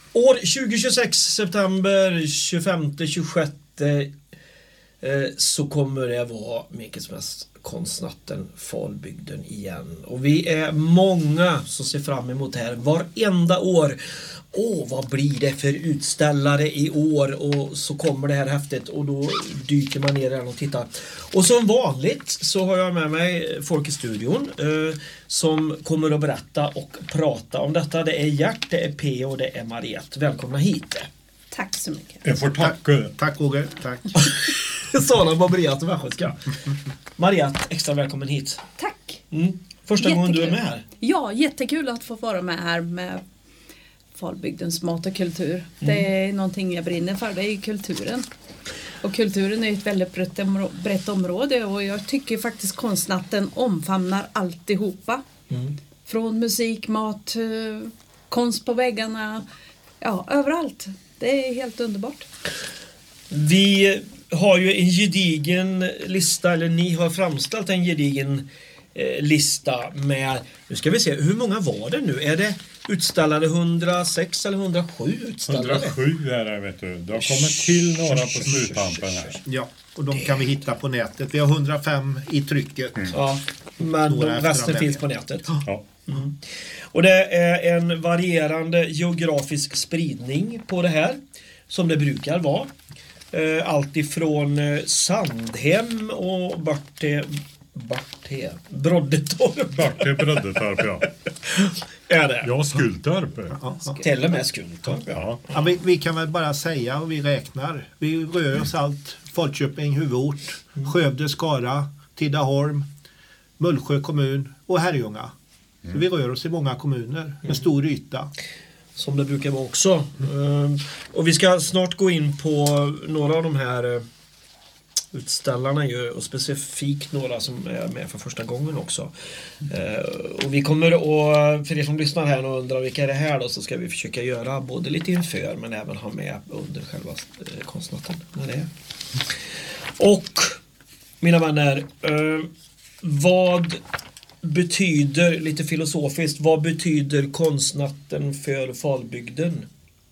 År 2026, september 25-26 så kommer det vara Mekesmäss konstnatten Falbygden igen. Och vi är många som ser fram emot det här varenda år. Vad blir det för utställare i år? Och så kommer det här häftigt och då dyker man ner och tittar. Och som vanligt så har jag med mig folk i studion som kommer att berätta och prata om detta. Det är Gert, det är P och det är Mariette. Välkomna hit. Tack så mycket. Jag får tacka. Tack Åge, tack. Sala Mariette och Västgötska. Mariette, extra välkommen hit. Tack. Första gången du är med här. Ja, jättekul att få vara med här med Falbygdens mat och kultur. Det är någonting jag brinner för, det är kulturen. Och kulturen är ett väldigt brett område och jag tycker faktiskt konstnatten omfamnar alltihopa. Från musik, mat, konst på väggarna, ja, överallt. Det är helt underbart. Vi har ju en gedigen lista, eller ni har framställt en gedigen lista med, nu ska vi se, hur många var det nu? Är det utställare 106 eller 107 utställare? 107 är det, vet du. Det har kommit till några på sluttampen här. Ja, och de kan vi hitta på nätet. Vi har 105 i trycket. Ja, men resten finns på nätet. Ja. Och det är en varierande geografisk spridning på det här, som det brukar vara. Allt ifrån Sandhem och bort till Broddetorp. Bort till Broddetorp, ja. Är det? Ja, Skultorp. Till och med Skultorp, ja. Ja, vi kan väl bara säga och vi räknar. Vi rör oss allt. Falköping, huvudort, Skövde, Skara, Tidaholm, Mullsjö kommun och Herrljunga. Så vi rör oss i många kommuner med stor yta. Som det brukar vara också. Och vi ska snart gå in på några av de här utställarna ju, och specifikt några som är med för första gången också. Och vi kommer att, för er som lyssnar här och undrar vilka är det här då, så ska vi försöka göra både lite inför men även ha med under själva konstnatten. Och mina vänner, vad betyder, lite filosofiskt, vad betyder konstnatten för Falbygden?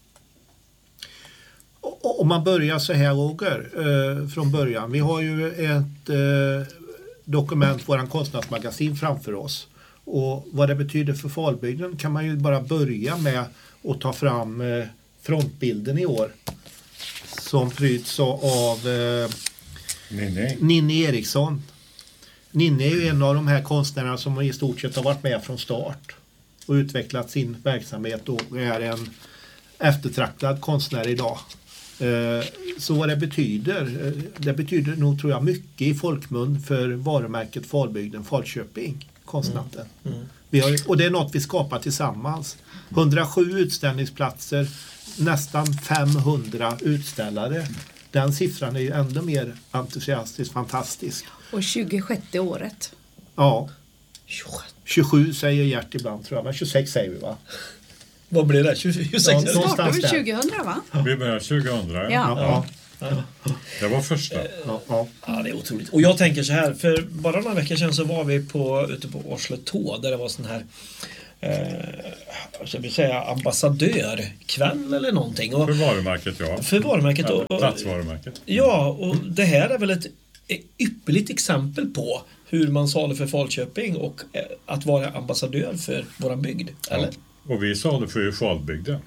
Om man börjar så här, Roger, från början. Vi har ju ett dokument, våran konstnärsmagasin framför oss. Och vad det betyder för Falbygden kan man ju bara börja med att ta fram frontbilden i år. Som pryds av Ninni Eriksson. Ninni är ju en av de här konstnärerna som i stort sett har varit med från start och utvecklat sin verksamhet och är en eftertraktad konstnär idag. Så vad det betyder nog, tror jag, mycket i folkmun för varumärket Falbygden, Falköping, konstnatten. Och det är något vi skapar tillsammans. 107 utställningsplatser, nästan 500 utställare. Den siffran är ju ändå mer entusiastisk, fantastisk. Och 26:e året. Ja. 27 säger Gert ibland, tror jag. Men 26 säger vi, va? Vad blir det? 26? Ja, Startade vi 2000, va? Vi började 2000. Ja. Det var första. Ja, det är otroligt. Och jag tänker så här, för bara några veckor sedan så var vi ute på Årsletå där det var sån här jag vill säga ambassadörkväll eller någonting. Och för varumärket, ja. För varumärket. Ja, platsvarumärket. Ja, och det här är väl ett ypperligt exempel på hur man sa det för Falköping och att vara ambassadör för våra bygd, eller? Ja. Och vi sa det för Falbygden.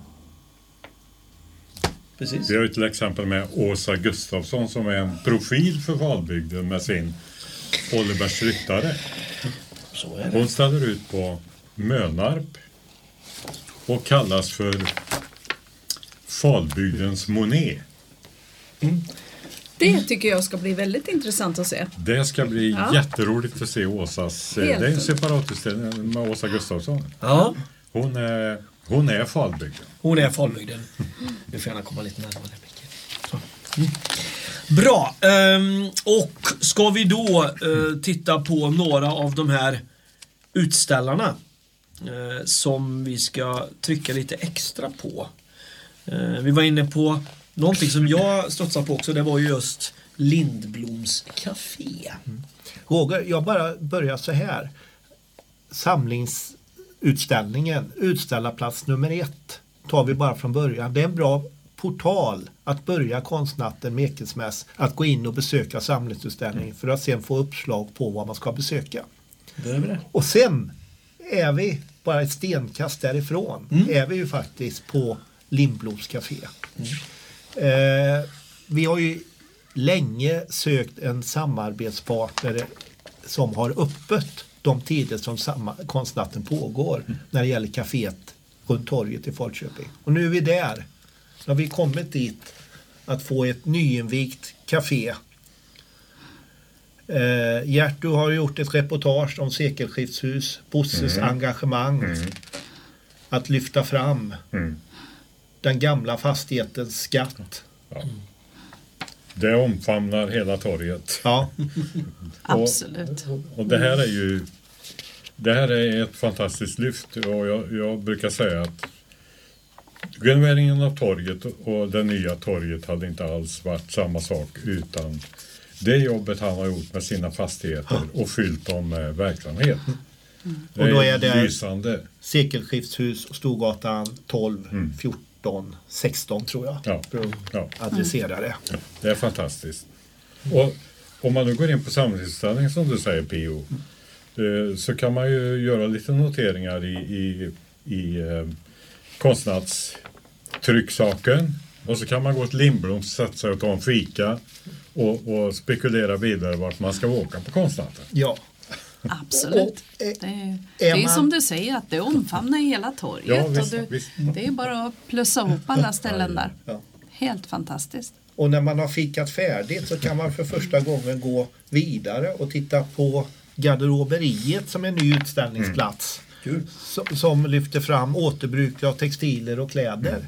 Precis. Vi har ju till exempel med Åsa Gustafsson som är en profil för Falbygden med sin Olibergs ryttare. Så är det. Hon ställer ut på Mönarp och kallas för Falbygdens Monet. Det tycker jag ska bli väldigt intressant att se. Det ska bli jätteroligt att se Åsas. Det är en separat utställning med Åsa Gustafsson. Ja. Hon är Falbygden. Hon är Falbygden. Vi får gärna komma lite närmare. Bra. Och ska vi då titta på några av de här utställarna som vi ska trycka lite extra på. Vi var inne på någonting som jag studsade på också. Det var just Lindbloms café. Roger, jag bara börjar så här. Samlingsutställningen, utställarplats nummer 1. tar vi bara från början. Det är en bra portal att börja konstnatten med Ekensmäss, att gå in och besöka samlingsutställningen för att sen få uppslag på vad man ska besöka. Och sen är vi bara ett stenkast därifrån är vi ju faktiskt på Lindbloms café. Vi har ju länge sökt en samarbetspartner som har öppet de tider som konstnatten pågår när det gäller kaféet runt torget i Falköping. Och nu är vi där. Nu har vi kommit dit att få ett nyinvigt café. Gert, du har gjort ett reportage om sekelskiftshus, Bosses engagemang att lyfta fram den gamla fastighetens skatt. Ja. Det omfamnar hela torget. Ja. Absolut. Och det här är ett fantastiskt lyft, och jag brukar säga att renoveringen av torget och det nya torget hade inte alls varit samma sak utan det jobbet han har gjort med sina fastigheter och fyllt dem med verksamhet. Det Och då är det lysande. Sekelskiftshus, Storgatan 12, 14, 16 tror jag. Ja. Ja. Adressera det. Det är fantastiskt. Och om man nu går in på samlingsutställningen som du säger, Pio, så kan man ju göra lite noteringar i konstnadstrycksaken, och så kan man gå till Lindbloms, sätta sig och ta en fika och spekulera vidare vart man ska åka på konstnaden. Ja. Absolut. Det är som du säger, att det omfamnar hela torget. Ja, visst, och det är bara att plussa ihop alla ställen där. Ja. Helt fantastiskt. Och när man har fikat färdigt så kan man för första gången gå vidare och titta på garderoberiet som är en ny utställningsplats. Som lyfter fram återbruk av textiler och kläder.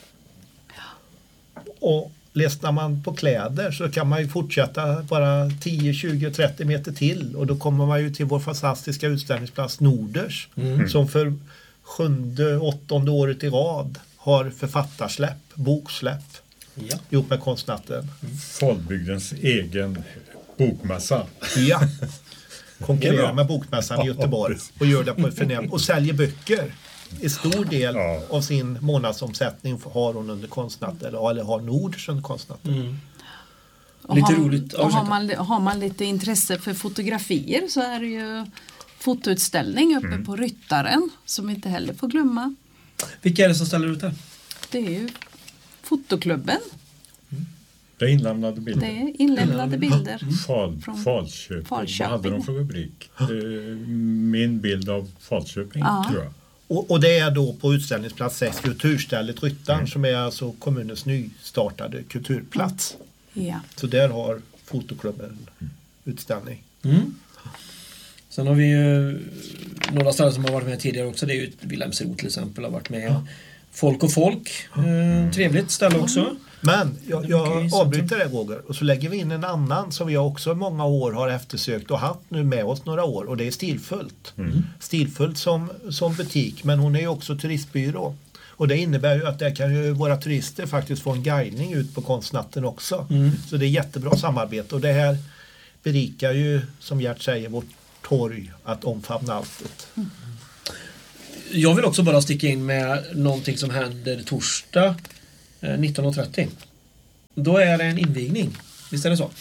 Och ledsnar man på kläder så kan man ju fortsätta bara 10, 20, 30 meter till, och då kommer man ju till vår fantastiska utställningsplats Norders som för 7:e, 8:e året i rad har författarsläpp, boksläpp ihop med konstnatten. Falbygdens egen bokmässa. Ja. Konkurrerar med bokmässan i Göteborg och gör det på ett förnämligt och säljer böcker. En stor del av sin månadsomsättning har hon under konstnatten, eller har Norders under konstnatten. Lite roligt. Och har man lite intresse för fotografier så är det ju fotoutställning uppe på Ryttaren som inte heller får glömma. Vilka är det som ställer ut där? Det är ju fotoklubben. Det är inlämnade bilder. Det är inlämnade bilder. Falköping. Vad hade de för rubrik? Min bild av Falköping, tror jag. Och det är då på utställningsplats 6, kulturstället Ryttaren, som är alltså kommunens nystartade kulturplats. Ja. Så där har fotoklubben utställning. Sen har vi ju några ställen som har varit med tidigare också. Det är ju Wilhelmsro till exempel, har varit med. Folk och folk. Trevligt ställe också. Men jag avbryter det, Roger, och så lägger vi in en annan som vi också många år har eftersökt och haft nu med oss några år, och det är Stilfullt. Stilfullt som butik, men hon är ju också turistbyrå. Och det innebär ju att där kan ju våra turister faktiskt få en guidning ut på konstnatten också. Så det är jättebra samarbete, och det här berikar ju, som Gert säger, vårt torg att omfamna allt. Jag vill också bara sticka in med någonting som händer torsdag 19.30. Då är det en invigning. Visst är det så?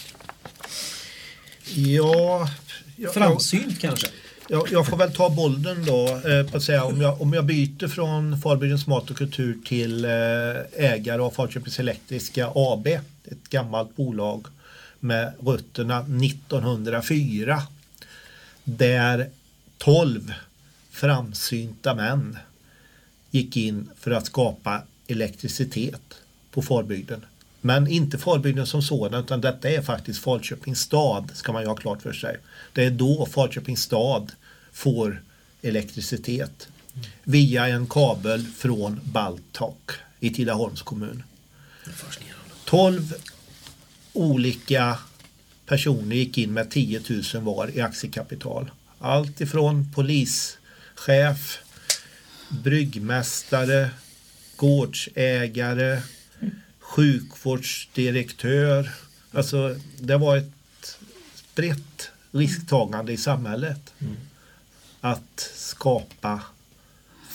Ja. Framsynt kanske. Jag får väl ta bollen då på att säga, om jag byter från Falbygdens mat och kultur till ägare av Falköpings Elektriska AB, ett gammalt bolag med rötterna 1904, där 12 framsynta män gick in för att skapa elektricitet på Falbygden. Men inte Falbygden som sådan, utan detta är faktiskt Falköpings stad, ska man ju ha klart för sig. Det är då Falköpings stad får elektricitet via en kabel från Baltok i Tidaholms kommun. 12 olika personer gick in med 10 000 var i aktiekapital. Allt ifrån polischef, bryggmästare, gårdsägare, sjukvårdsdirektör. Alltså det var ett brett risktagande i samhället att skapa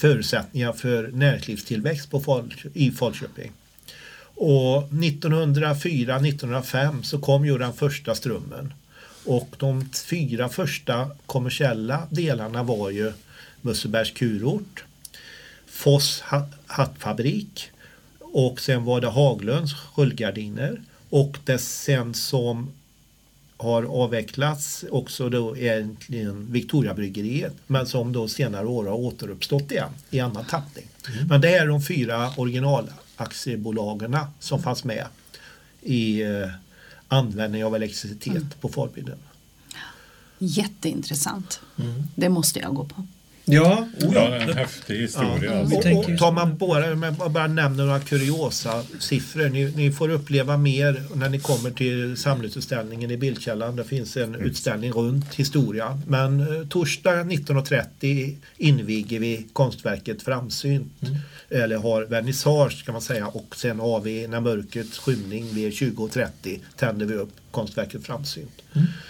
förutsättningar för näringslivstillväxt i Falköping. Och 1904-1905 så kom ju den första strömmen. Och de 4 första kommersiella delarna var ju Musselbergs kurort, Foss hattfabrik och sen var det Haglunds rullgardiner och det sen som har avvecklats också då egentligen Victoriabryggeriet men som då senare år har återuppstått igen i annan tappning. Men det är de 4 originalaktiebolagen som fanns med i användning av elektricitet på Falbygden. Jätteintressant. Det måste jag gå på. Ja, Ja, det är en häftig historia. Ja. Alltså. Vi tänker- Och tar man bara nämner några kuriosa siffror. Ni får uppleva mer när ni kommer till samlingsutställningen i Bildkällan. Det finns en utställning runt historia. Men torsdag 19.30 inviger vi konstverket Framsynt. Eller har vernissage kan man säga. Och sen har vi när mörkrets skymning vid 20.30 tänder vi upp konstverket Framsynt.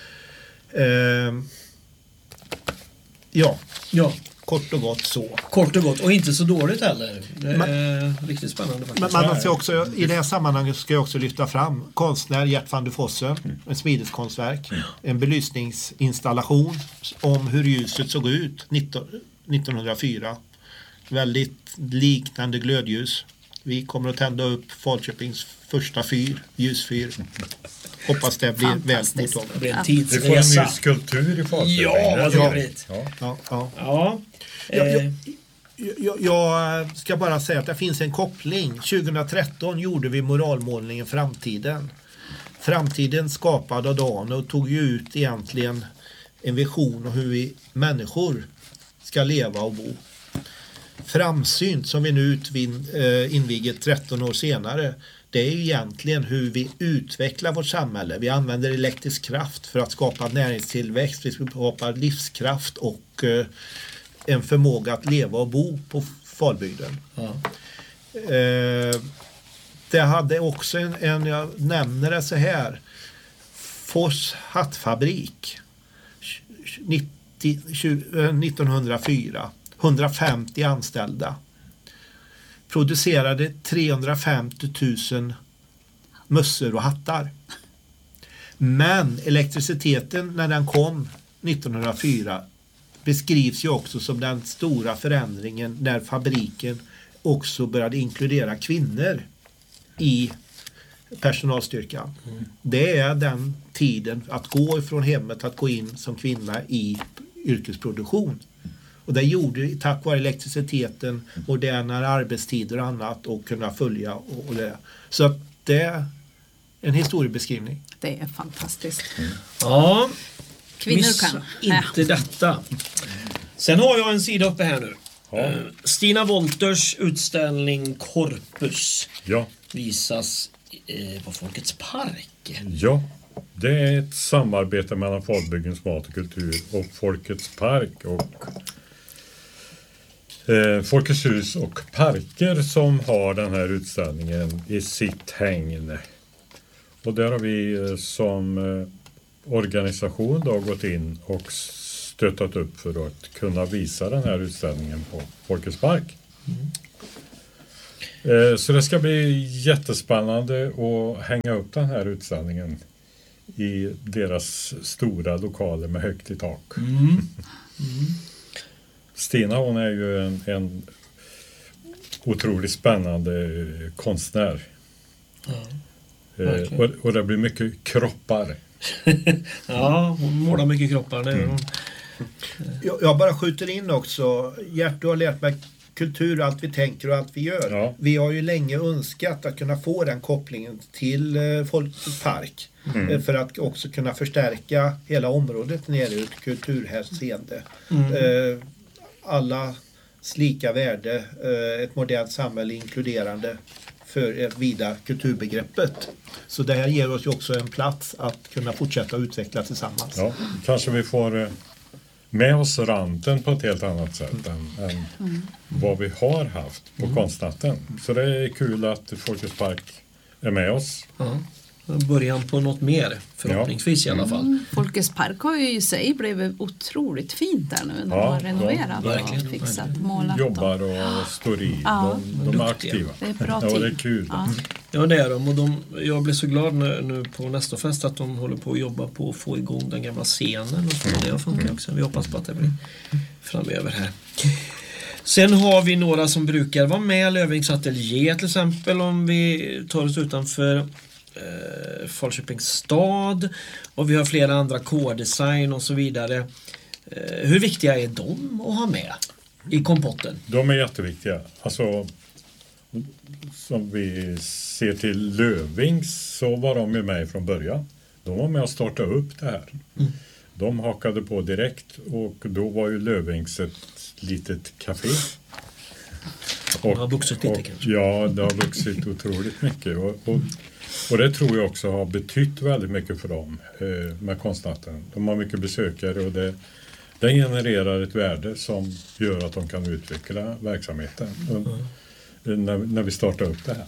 Ja. Ja, Kort och gott så. kort och gott. Och inte så dåligt heller. Det är riktigt spännande faktiskt. Men man ska också, i det här sammanhanget ska jag också lyfta fram konstnär Gert van der Fossen, en smideskonstverk, en belysningsinstallation om hur ljuset såg ut 1904. Väldigt liknande glödljus. Vi kommer att tända upp Falköpings första ljusfyr. Hoppas det blir väl Fantastiskt. Det mottaget. blir en Vi får en ny tidsresa. skulptur i Falköping. Ja, vad trevligt. Ja. Ja. Ja. Jag ska bara säga att det finns en koppling. 2013 gjorde vi moralmålningen Framtiden. Framtiden skapad av Dan och tog ju ut egentligen en vision om hur vi människor ska leva och bo. Framsynt som vi nu inviger 13 år senare, det är ju egentligen hur vi utvecklar vårt samhälle. Vi använder elektrisk kraft för att skapa näringstillväxt, vi skapar livskraft och en förmåga att leva och bo på Falbygden. Ja. Det hade också jag nämner det så här, Foss hattfabrik 1904, 150 anställda, producerade 350 000 mössor och hattar. Men elektriciteten när den kom 1904 beskrivs ju också som den stora förändringen när fabriken också började inkludera kvinnor i personalstyrkan. Det är den tiden att gå ifrån hemmet att gå in som kvinna i yrkesproduktion. Och det gjorde tack vare elektriciteten, modernare arbetstider och annat och kunna följa och det. Så att det är en historiebeskrivning. Det är fantastiskt. Ja, Kvinnor missa kan. inte detta. Sen har jag en sida uppe här nu. Ja. Stina Wolters utställning Corpus Ja. visas på Folkets park. Ja, det är ett samarbete mellan Falbygdens mat och kultur och Folkets park och Folkets hus och parker som har den här utställningen i sitt hägn. Och där har vi som organisation då gått in och stöttat upp för att kunna visa den här utställningen på Folkets park. Så det ska bli jättespännande att hänga upp den här utställningen i deras stora lokaler med högt i tak. Stina, hon är ju en otroligt spännande konstnär. Och det blir mycket kroppar. Ja, hon målar mycket kroppar. Det gör hon. Jag bara skjuter in också. Gert, du har lärt mig kultur, allt vi tänker och allt vi gör. Ja. Vi har ju länge önskat att kunna få den kopplingen till Folkets park. För att också kunna förstärka hela området nere ur kulturhänseende. Allas lika värde, ett modernt samhälle inkluderande för ett vida kulturbegreppet. Så det här ger oss ju också en plats att kunna fortsätta utveckla tillsammans. Ja, kanske vi får med oss ranten på ett helt annat sätt än vad vi har haft på konstnatten. Så det är kul att Folkets park är med oss. Ja. början på något mer, förhoppningsvis i alla fall. Folkets park har ju i sig blivit otroligt fint där nu när de har renoverat och fixat, målat. Jobbar och står i. De är aktiva. Det är bra det är kul. Ja, det är de. Och jag blir så glad nu på nästa fest att de håller på att jobba på att få igång den gamla scenen och så. Det har funkat också. Vi hoppas på att det blir framöver här. Sen har vi några som brukar vara med, Lövings Atelier till exempel, om vi tar oss utanför Falköpings stad, och vi har flera andra K-design och så vidare. Hur viktiga är de att ha med i kompotten? De är jätteviktiga. Alltså, som vi ser till Lövings så var de med från början. De var med att starta upp det här. De hakade på direkt, och då var ju Lövings ett litet café. Det har vuxit lite kanske. Ja, det har vuxit otroligt mycket. Och det tror jag också har betytt väldigt mycket för dem med konstnatten. De har mycket besökare, och det genererar ett värde som gör att de kan utveckla verksamheten när vi startar upp det här.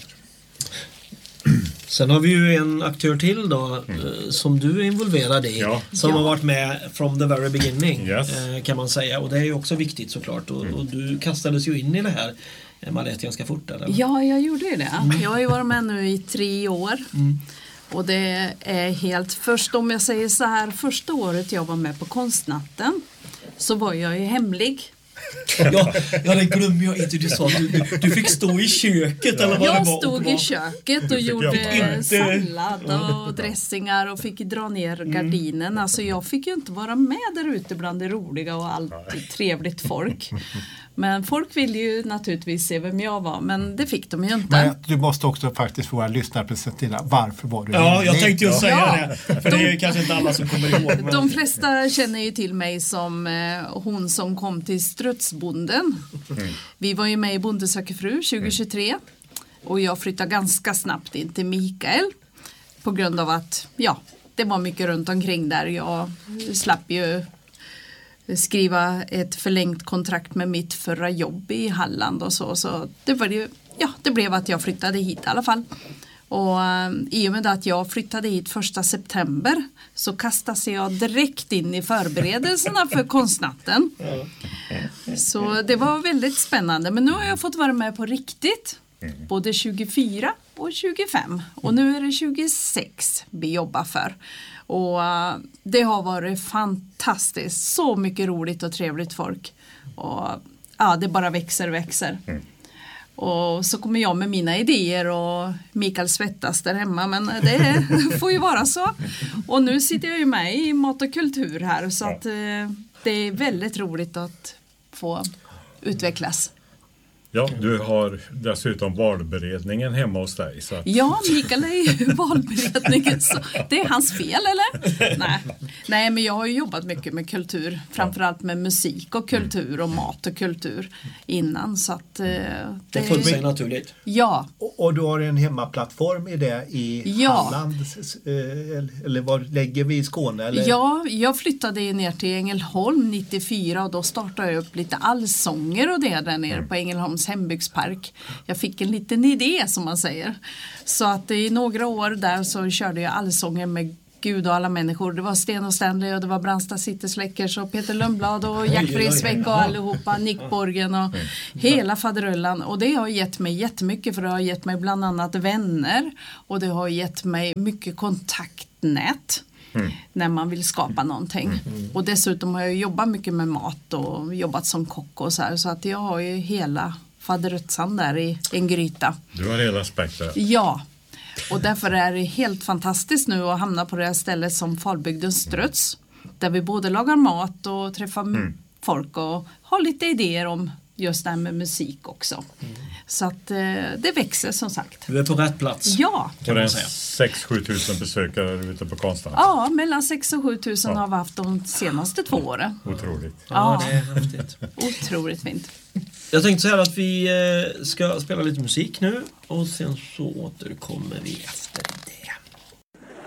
Sen har vi ju en aktör till då som du är involverad i, som har varit med from the very beginning, kan man säga, och det är ju också viktigt såklart, och du kastades ju in i det här, Mariette, ganska fort eller? Ja, jag gjorde ju det. Jag har ju varit med nu i 3 år. Och det är helt, först om jag säger så här, första året jag var med på konstnatten så var jag ju hemlig. Ja, det glömmer jag inte. Du sa du fick stå i köket eller vad jag det var. Jag stod i köket och gjorde sallad och dressingar och fick dra ner gardinen. Alltså jag fick ju inte vara med där ute bland det roliga och allt trevligt folk. Men folk ville ju naturligtvis se vem jag var, men det fick de ju inte. Men du måste också faktiskt få våra lyssnare presentera varför var du Ja, jag tänkte ju säga det. För det är ju kanske inte alla som kommer ihåg. Men... De flesta känner ju till mig som hon som kom till Strutsbonden. Vi var ju med i Bonde söker fru 2023. Och jag flyttade ganska snabbt in till Mikael. På grund av att, det var mycket runt omkring där. Jag slapp ju skriva ett förlängt kontrakt med mitt förra jobb i Halland och så det var ju, det blev att jag flyttade hit i alla fall. Och i och med att jag flyttade hit 1 september så kastade jag direkt in i förberedelserna för konstnatten. Så det var väldigt spännande, men nu har jag fått vara med på riktigt. Både 24 och 25. Och nu är det 26 vi jobbar för. Och det har varit fantastiskt. Så mycket roligt och trevligt folk. Och det bara växer. Och så kommer jag med mina idéer och Mikael svettas där hemma. Men det får ju vara så. Och nu sitter jag ju med i mat och kultur här. Så att det är väldigt roligt att få utvecklas. Ja, du har dessutom valberedningen hemma hos dig. Så att... Ja, Mikael är ju valberedningen. Så det är hans fel, eller? Nej, men jag har ju jobbat mycket med kultur. Framförallt med musik och kultur och mat och kultur innan. Så att, det föll sig naturligt. Ja. Och du har en hemmaplattform i det i Halland? Eller var lägger vi i Skåne? Eller? Ja, jag flyttade ner till Ängelholm 94 och då startade jag upp lite allsånger och det där nere på Ängelholms hembygdspark. Jag fick en liten idé som man säger. Så att i några år där så körde jag allsånger med Gud och alla människor. Det var Sten och Stanley och det var Brandsta Cityslackers och Peter Lundblad och Jack Frisbeck och allihopa, Nick Borgen och hela faderullan. Och det har gett mig jättemycket, för det har gett mig bland annat vänner och det har gett mig mycket kontaktnät. När man vill skapa någonting. Och dessutom har jag jobbat mycket med mat och jobbat som kock och så här. Så att jag har ju hela faderutsan där i en gryta. Du har hela spektrat. Ja. Och därför är det helt fantastiskt nu att hamna på det här stället som Falbygdens Struts. Där vi både lagar mat och träffar folk och har lite idéer om just det här med musik också. Så att det växer som sagt. Du är på rätt plats. Ja. Kan man säga. 6-7 tusen besökare ute på konstnären. Ja, mellan 6 och 7 tusen har vi haft de senaste 2 åren. Otroligt. Ja, det är häftigt. Otroligt fint. Jag tänkte så här att vi ska spela lite musik nu och sen så återkommer vi efter.